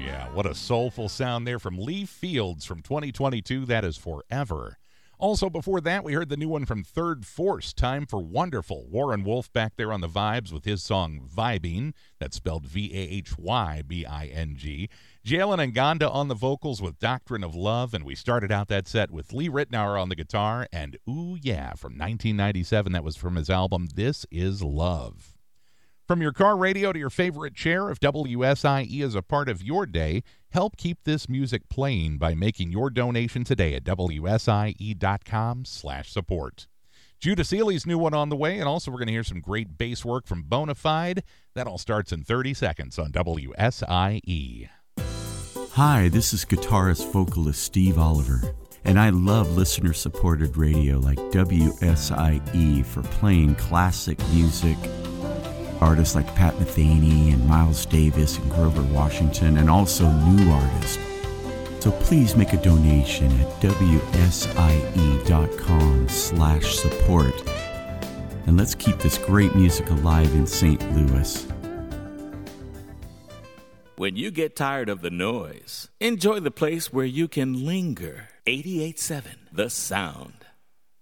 yeah, what a soulful sound there from Lee Fields from 2022. That is Forever. Also, before that, we heard the new one from Third Force, Time for Wonderful. Warren Wolf back there on the vibes with his song Vibing. That's spelled Vahybing. Jalen Nganda on the vocals with Doctrine of Love. And we started out that set with Lee Ritenour on the guitar and Ooh Yeah from 1997. That was from his album This Is Love. From your car radio to your favorite chair, if WSIE is a part of your day, help keep this music playing by making your donation today at WSIE.com/support. Judah Seeley's new one on the way, and also we're going to hear some great bass work from Bonafide. That all starts in 30 seconds on WSIE. Hi, this is guitarist vocalist Steve Oliver, and I love listener-supported radio like WSIE for playing classic music. Artists like Pat Metheny and Miles Davis and Grover Washington, and also new artists. So please make a donation at WSIE.com/support. And let's keep this great music alive in St. Louis. When you get tired of the noise, enjoy the place where you can linger. 88.7 The Sound.